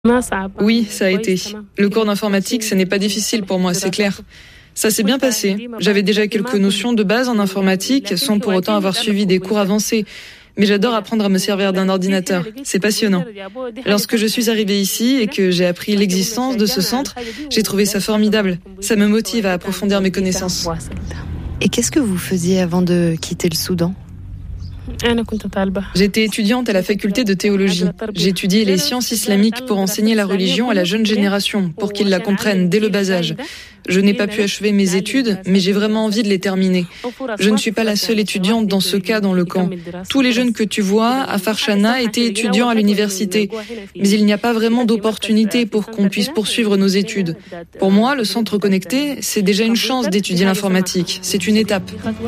Oui, ça a été. Le cours d'informatique, ce n'est pas difficile pour moi, c'est clair. Ça s'est bien passé. J'avais déjà quelques notions de base en informatique, sans pour autant avoir suivi des cours avancés. Mais j'adore apprendre à me servir d'un ordinateur. C'est passionnant. Lorsque je suis arrivée ici et que j'ai appris l'existence de ce centre, j'ai trouvé ça formidable. Ça me motive à approfondir mes connaissances. Et qu'est-ce que vous faisiez avant de quitter le Soudan ? J'étais étudiante à la faculté de théologie. J'étudiais les sciences islamiques pour enseigner la religion à la jeune génération, pour qu'ils la comprennent dès le bas âge. Je n'ai pas pu achever mes études, mais j'ai vraiment envie de les terminer. Je ne suis pas la seule étudiante dans ce cas dans le camp. Tous les jeunes que tu vois à Farshana étaient étudiants à l'université. Mais il n'y a pas vraiment d'opportunité pour qu'on puisse poursuivre nos études. Pour moi, le centre connecté, c'est déjà une chance d'étudier l'informatique. C'est une étape.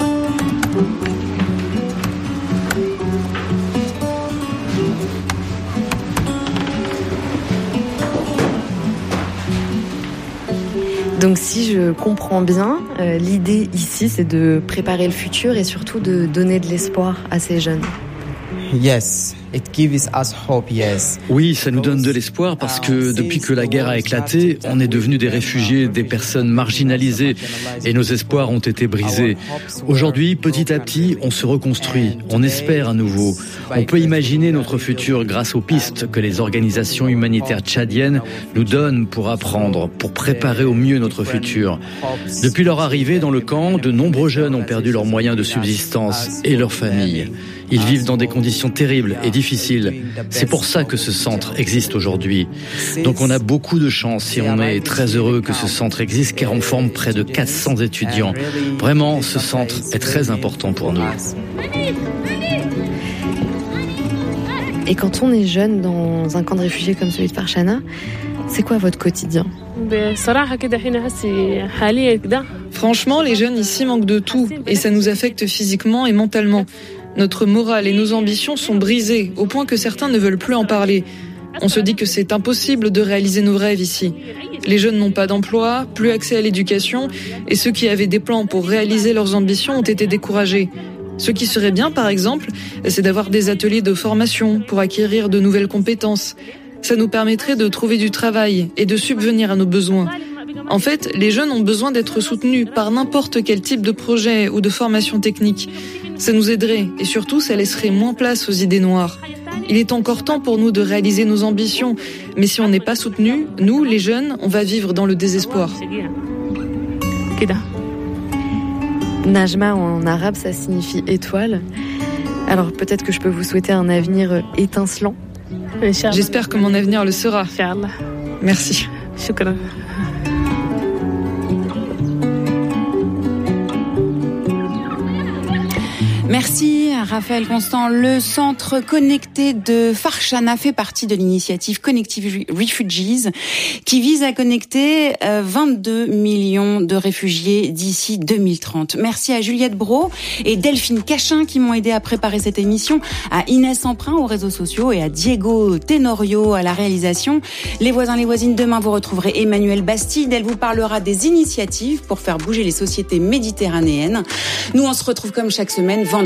Donc si je comprends bien, l'idée ici c'est de préparer le futur et surtout de donner de l'espoir à ces jeunes. Yes. It gives us hope, yes. Oui, ça nous donne de l'espoir parce que depuis que la guerre a éclaté, on est devenus des réfugiés, des personnes marginalisées et nos espoirs ont été brisés. Aujourd'hui, petit à petit, on se reconstruit, on espère à nouveau. On peut imaginer notre futur grâce aux pistes que les organisations humanitaires tchadiennes nous donnent pour apprendre, pour préparer au mieux notre futur. Depuis leur arrivée dans le camp, de nombreux jeunes ont perdu leurs moyens de subsistance et leurs familles. Ils vivent dans des conditions terribles et difficiles. C'est pour ça que ce centre existe aujourd'hui. Donc on a beaucoup de chance et on est très heureux que ce centre existe car on forme près de 400 étudiants. Vraiment, ce centre est très important pour nous. Et quand on est jeune dans un camp de réfugiés comme celui de Farshana, c'est quoi votre quotidien ? Franchement, les jeunes ici manquent de tout et ça nous affecte physiquement et mentalement. Notre morale et nos ambitions sont brisées, au point que certains ne veulent plus en parler. On se dit que c'est impossible de réaliser nos rêves ici. Les jeunes n'ont pas d'emploi, plus accès à l'éducation, et ceux qui avaient des plans pour réaliser leurs ambitions ont été découragés. Ce qui serait bien, par exemple, c'est d'avoir des ateliers de formation pour acquérir de nouvelles compétences. Ça nous permettrait de trouver du travail et de subvenir à nos besoins. En fait, les jeunes ont besoin d'être soutenus par n'importe quel type de projet ou de formation technique. Ça nous aiderait et surtout ça laisserait moins place aux idées noires. Il est encore temps pour nous de réaliser nos ambitions, mais si on n'est pas soutenus, nous, les jeunes, on va vivre dans le désespoir. Najma en arabe, ça signifie étoile. Alors peut-être que je peux vous souhaiter un avenir étincelant. J'espère que mon avenir le sera. Merci. Merci Raphaël Constant. Le centre connecté de Farshana fait partie de l'initiative Connective Refugees qui vise à connecter 22 millions de réfugiés d'ici 2030. Merci à Juliette Brault et Delphine Cachin qui m'ont aidé à préparer cette émission, à Inès Emprunt aux réseaux sociaux et à Diego Tenorio à la réalisation. Les voisins, les voisines, demain vous retrouverez Emmanuelle Bastide. Elle vous parlera des initiatives pour faire bouger les sociétés méditerranéennes. Nous on se retrouve comme chaque semaine vendredi.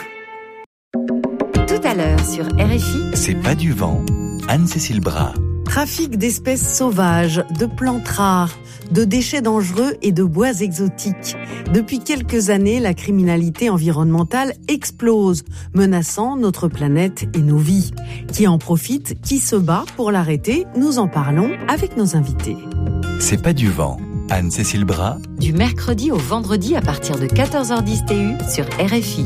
Tout à l'heure sur RFI. C'est pas du vent. Anne-Cécile Bras. Trafic d'espèces sauvages, de plantes rares, de déchets dangereux et de bois exotiques. Depuis quelques années, la criminalité environnementale explose, menaçant notre planète et nos vies. Qui en profite, qui se bat pour l'arrêter, nous en parlons avec nos invités. C'est pas du vent. Anne-Cécile Bras. Du mercredi au vendredi à partir de 14h10 TU sur RFI.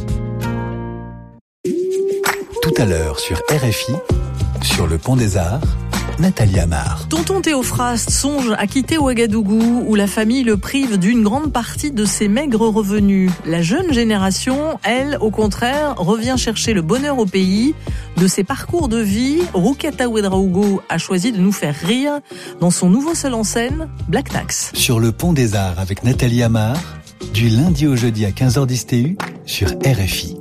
Tout à l'heure sur RFI, sur le Pont des Arts, Nathalie Amar. Tonton Théophraste songe à quitter Ouagadougou où la famille le prive d'une grande partie de ses maigres revenus. La jeune génération, elle, au contraire, revient chercher le bonheur au pays. De ses parcours de vie, Rukata Ouedraogo a choisi de nous faire rire dans son nouveau seul en scène, Black Tax. Sur le Pont des Arts avec Nathalie Amar, du lundi au jeudi à 15h10 TU sur RFI.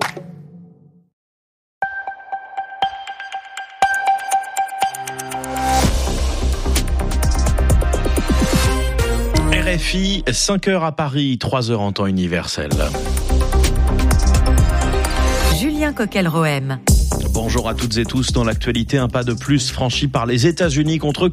RFI, 5h à Paris, 3h en temps universel. Julien Coquel-Rohem. Bonjour à toutes et tous. Dans l'actualité, un pas de plus franchi par les États-Unis contre